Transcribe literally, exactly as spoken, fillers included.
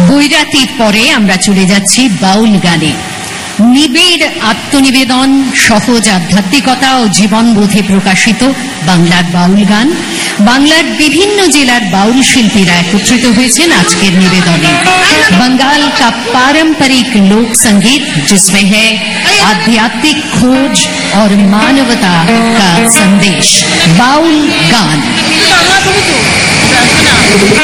বৈরাতির পরে আমরা চলে যাচ্ছি বাউল গানে। নিবিড় আত্মনিবেদন, সহজ আধ্যাত্মিকতা ও জীবনবোধে প্রকাশিত বাংলার বাউল গান। বাংলার বিভিন্ন জেলার বাউল শিল্পীরা একত্রিত হয়েছেন আজকের নিবেদনে। बंगाल का पारंपरिक लोक संगीत जिसमें है आध्यात्मिक खोज और मानवता का संदेश। बाउल गान।